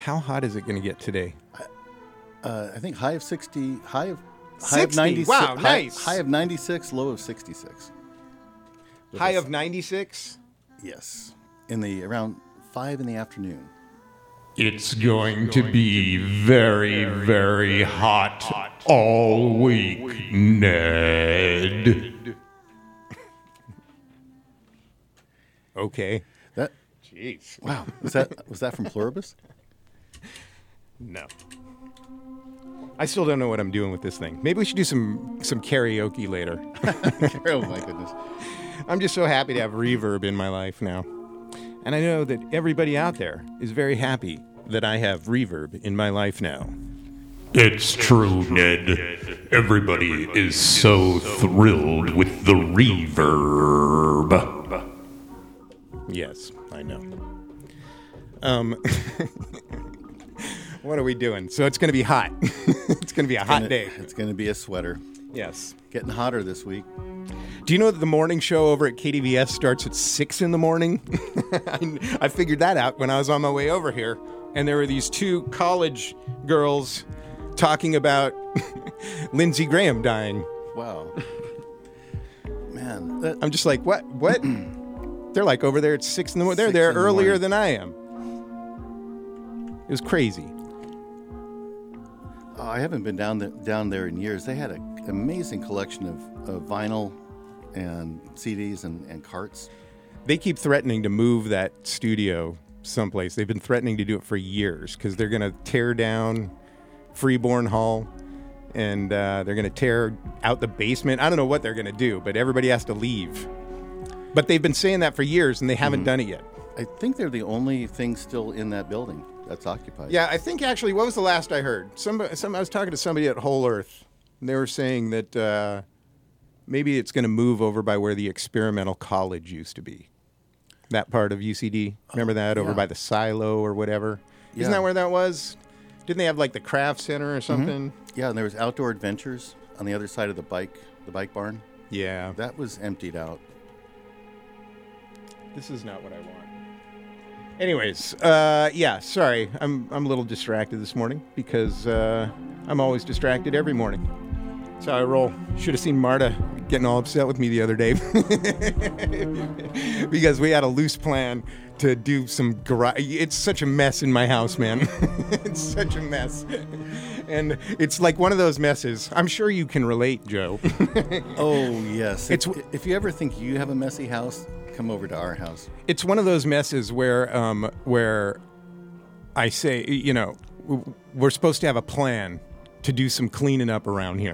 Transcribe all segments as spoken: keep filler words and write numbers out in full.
How hot is it going to get today? Uh, I think high of sixty, high of sixty. High of ninety-six, Wow, high, nice. High of ninety-six, low of sixty-six. With High a- of ninety-six? Yes, in the around five in the afternoon. It's going to be very, very hot all week, Ned. Okay. That Jeez. wow, was that was that from Pluribus? No. I still don't know what I'm doing with this thing. Maybe we should do some some karaoke later. Oh my goodness. I'm just so happy to have reverb in my life now. And I know that everybody out there is very happy that I have reverb in my life now. It's true, Ned. Everybody is so thrilled with the reverb. Yes, I know. Um, what are we doing? So it's going to be hot. It's going to be a hot Gonna- day. It's going to be a sweater. Yes. Getting hotter this week. Do you know that the morning show over at K D V S starts at six in the morning? I, I figured that out when I was on my way over here. And there were these two college girls talking about Lindsey Graham dying. Wow. Man, that, I'm just like, what? What? They're like over there at six in the morning. They're Six there in the earlier morning. than I am. It was crazy. oh, I haven't been down there, down there in years. They had an amazing collection of, of vinyl and C Ds and, and carts. They keep threatening to move that studio someplace. They've been threatening to do it for years because they're going to tear down Freeborn Hall and uh, they're going to tear out the basement. I don't know what they're going to do, but everybody has to leave. But they've been saying that for years and they haven't Mm-hmm. done it yet. I think they're the only thing still in that building that's occupied. Yeah, I think actually, what was the last I heard? Somebody, some, I was talking to somebody at Whole Earth. And they were saying that uh, maybe it's going to move over by where the experimental college used to be. That part of U C D. Remember that? Over yeah. by the silo or whatever. Yeah. Isn't that where that was? Didn't they have like the craft center or something? Yeah, and there was Outdoor Adventures on the other side of the bike, the bike barn. Yeah. That was emptied out. This is not what I want. Anyways, uh, yeah, sorry. I'm I'm a little distracted this morning because uh, I'm always distracted every morning. That's how I roll. Should have seen Marta getting all upset with me the other day because we had a loose plan to do some garage. It's such a mess in my house, man. It's such a mess. And it's like one of those messes. I'm sure you can relate, Joe. Oh, yes. It's- if, if you ever think you have a messy house, come over to our house. It's one of those messes where um, where I say, you know, w- we're supposed to have a plan to do some cleaning up around here.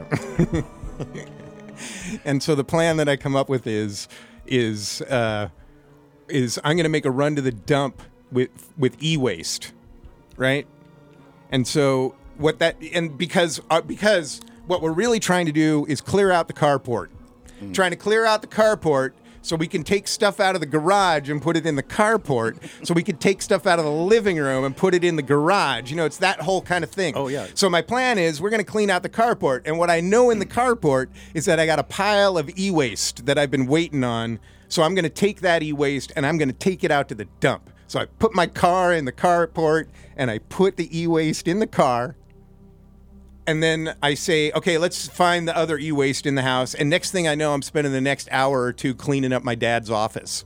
And so the plan that I come up with is is uh, is I'm going to make a run to the dump with with e-waste, right? And so what that and because uh, because what we're really trying to do is clear out the carport, trying to clear out the carport. So we can take stuff out of the garage and put it in the carport. So we can take stuff out of the living room and put it in the garage. You know, it's that whole kind of thing. Oh, yeah. So my plan is we're going to clean out the carport. And what I know in the carport is that I got a pile of e-waste that I've been waiting on. So I'm going to take that e-waste and I'm going to take it out to the dump. So I put my car in the carport and I put the e-waste in the car. And then I say, okay, let's find the other e-waste in the house. And next thing I know, I'm spending the next hour or two cleaning up my dad's office.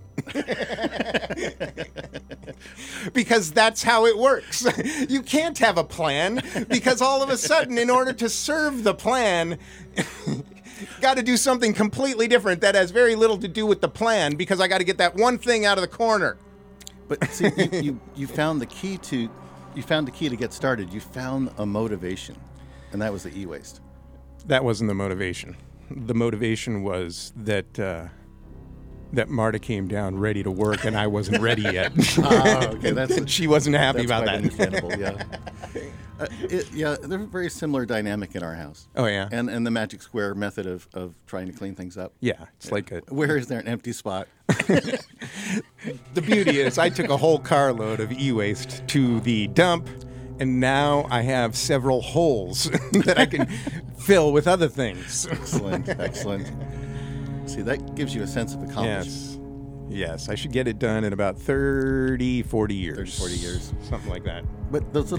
Because that's how it works. You can't have a plan because all of a sudden, in order to serve the plan, got to do something completely different that has very little to do with the plan because I got to get that one thing out of the corner. But see, you, you, you found the key to you found the key to get started. You found a motivation, and that was the e-waste. That wasn't the motivation. The motivation was that uh, that Marta came down ready to work, and I wasn't ready yet. Ah, okay, that's she wasn't happy that's about quite that. understandable. Yeah, uh, it, yeah. There's a very similar dynamic in our house. Oh yeah, and and the magic square method of, of trying to clean things up. yeah. It's like a. Where is there an empty spot? The beauty is, I took a whole carload of e-waste to the dump, and now I have several holes that I can fill with other things. Excellent, excellent. See, that gives you a sense of accomplishment. Yes. Yes, I should get it done in about thirty, forty years. thirty, forty years. Something like that. But those little